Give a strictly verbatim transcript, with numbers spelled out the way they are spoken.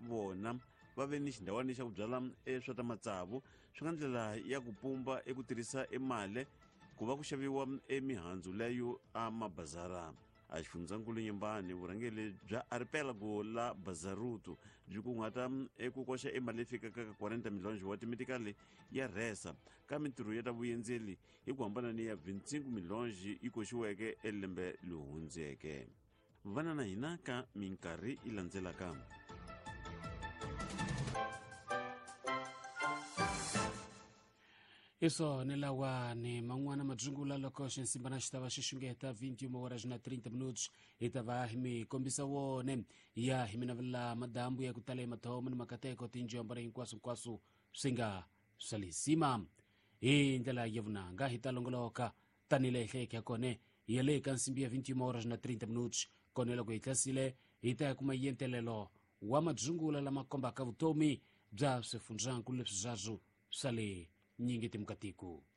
vona va ve ni xindhawani xa ku byala e swa ta matsavu swi nga ndlela ya ku pumba eku tirhisa e mali ku va ku xaviwa e mihandzu leyo a mabazara. A xifundzankulu Nyembani vurhangeri bya aripelago la Bazarutu byi kunguhata eku koxa e mali fika ka quaranta milhões wa timetikali ya rhesa ka mintirho ya ta vuyenzeli hi ku hambana ni ya vintsingu milhões yi koxiweke elembe lowu hundzeke. Vana na hina ka minkarhi yi landzelaka. Isso nelawa ni man'wana majungula loko xinsimbana xi tava xi xungeta vinte e uma horas na trinta minutos hi tava hi mi kombisa wone ya hi minavela madambu ya ku tala emathomo ni makateko tinjombana hinkwaswo hinkwaswo swi nga swa le sima hi ndlela ya vunanga hi ta longoloka tanile ehleke ya kone ya le ka nsimbi ya vinte e uma horas na trinta minutos kone loko hi tlasile hi ta ya kuma yentelelo wa majungula lama kombaka vutomi bya swifundzankulu leswi byazwo swa le nyingeti mukatiko.